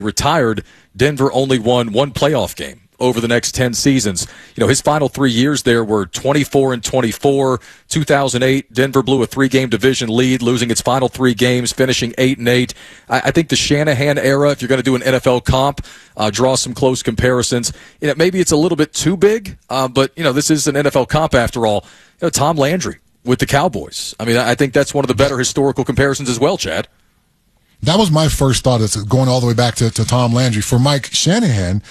retired, Denver only won one playoff game over the next 10 seasons. His final 3 years there were 24-24. 2008, Denver blew a 3-game division lead, losing its final 3 games, finishing 8-8. I think the Shanahan era, if you're going to do an NFL comp, draw some close comparisons. Maybe it's a little bit too big, but this is an NFL comp after all. Tom Landry with the Cowboys. I think that's one of the better historical comparisons as well, Chad. That was my first thought. It's going all the way back to Tom Landry. For Mike Shanahan,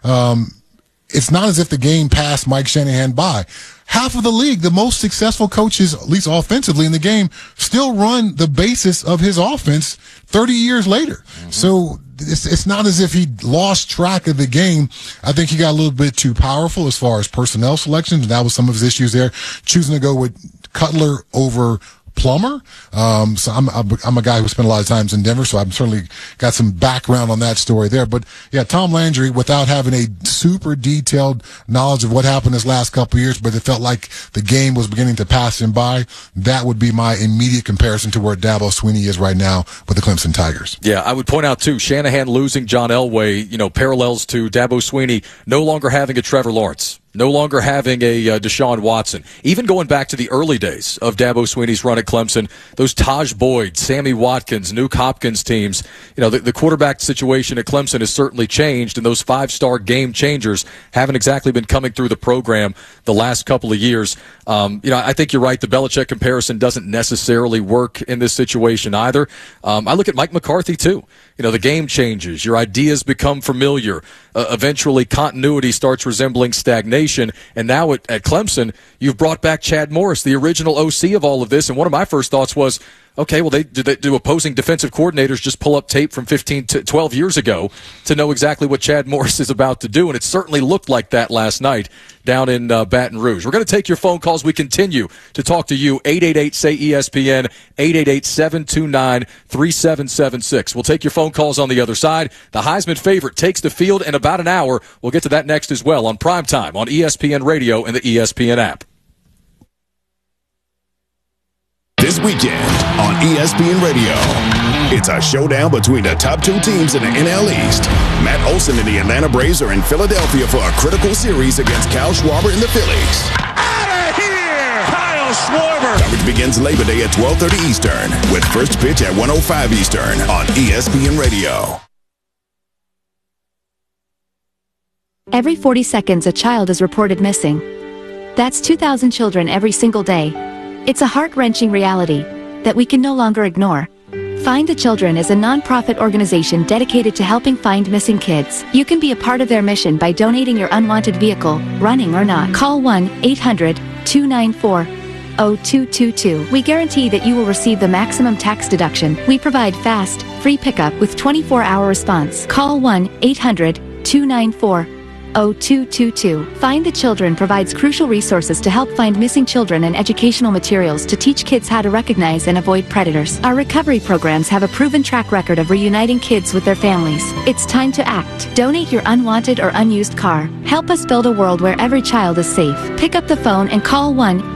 it's not as if the game passed Mike Shanahan by. Half of the league, the most successful coaches, at least offensively in the game, still run the basis of his offense 30 years later. Mm-hmm. So it's not as if he lost track of the game. I think he got a little bit too powerful as far as personnel selections, and that was some of his issues there, choosing to go with Cutler over Plummer. So I'm a guy who spent a lot of times in Denver, so I've certainly got some background on that story there. But yeah, Tom Landry, without having a super detailed knowledge of what happened this last couple of years, but it felt like the game was beginning to pass him by. That would be my immediate comparison to where Dabo Swinney is right now with the Clemson Tigers. Yeah, I would point out too, Shanahan losing John Elway, parallels to Dabo Swinney no longer having a Trevor Lawrence. No longer having a Deshaun Watson. Even going back to the early days of Dabo Swinney's run at Clemson, those Taj Boyd, Sammy Watkins, Nuke Hopkins teams, the quarterback situation at Clemson has certainly changed, and those 5-star game changers haven't exactly been coming through the program the last couple of years. I think you're right. The Belichick comparison doesn't necessarily work in this situation either. I look at Mike McCarthy, too. The game changes. Your ideas become familiar. Eventually, continuity starts resembling stagnation. And now at Clemson, you've brought back Chad Morris, the original OC of all of this. And one of my first thoughts was, okay, well, do opposing defensive coordinators just pull up tape from 15 to 12 years ago to know exactly what Chad Morris is about to do? And it certainly looked like that last night down in Baton Rouge. We're going to take your phone calls. We continue to talk to you. 888-SAY-ESPN, 888-729-3776. We'll take your phone calls on the other side. The Heisman favorite takes the field in about an hour. We'll get to that next as well on Primetime on ESPN Radio and the ESPN app. This weekend on ESPN Radio, it's a showdown between the top 2 teams in the NL East. Matt Olson and the Atlanta Braves are in Philadelphia for a critical series against Kyle Schwarber and the Phillies. Out of here! Kyle Schwarber! Coverage begins Labor Day at 12:30 Eastern with first pitch at 1:05 Eastern on ESPN Radio. Every 40 seconds, a child is reported missing. That's 2,000 children every single day. It's a heart-wrenching reality that we can no longer ignore. Find the Children is a non-profit organization dedicated to helping find missing kids. You can be a part of their mission by donating your unwanted vehicle, running or not. Call 1-800-294-0222. We guarantee that you will receive the maximum tax deduction. We provide fast, free pickup with 24-hour response. Call 1-800-294-0222. Find the Children provides crucial resources to help find missing children and educational materials to teach kids how to recognize and avoid predators. Our recovery programs have a proven track record of reuniting kids with their families. It's time to act. Donate your unwanted or unused car. Help us build a world where every child is safe. Pick up the phone and call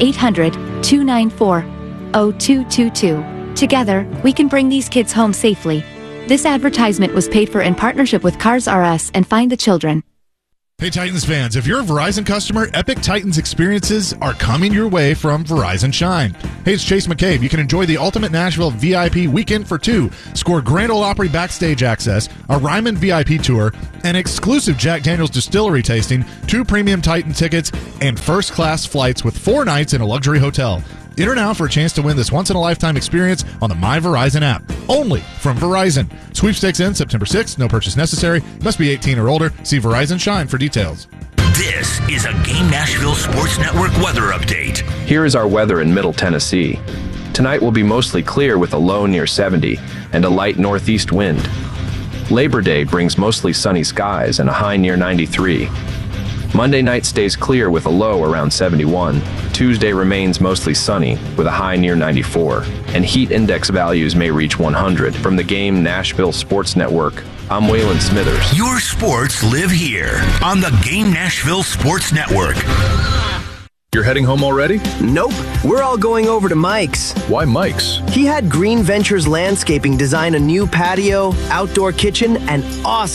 1-800-294-0222. Together, we can bring these kids home safely. This advertisement was paid for in partnership with Cars R Us and Find the Children. Hey Titans fans, if you're a Verizon customer, Epic Titans experiences are coming your way from Verizon Shine. Hey, it's Chase McCabe. You can enjoy the Ultimate Nashville VIP Weekend for 2, score Grand Ole Opry backstage access, a Ryman VIP tour, an exclusive Jack Daniel's distillery tasting, 2 premium Titan tickets, and first-class flights with 4 nights in a luxury hotel. Enter now for a chance to win this once-in-a-lifetime experience on the My Verizon app. Only from Verizon. Sweepstakes ends September 6th. No purchase necessary. Must be 18 or older. See Verizon Shine for details. This is a Game Nashville Sports Network weather update. Here is our weather in Middle Tennessee. Tonight will be mostly clear with a low near 70 and a light northeast wind. Labor Day brings mostly sunny skies and a high near 93. Monday night stays clear with a low around 71. Tuesday remains mostly sunny with a high near 94. And heat index values may reach 100. From the Game Nashville Sports Network, I'm Waylon Smithers. Your sports live here on the Game Nashville Sports Network. You're heading home already? Nope. We're all going over to Mike's. Why Mike's? He had Green Ventures Landscaping design a new patio, outdoor kitchen, and awesome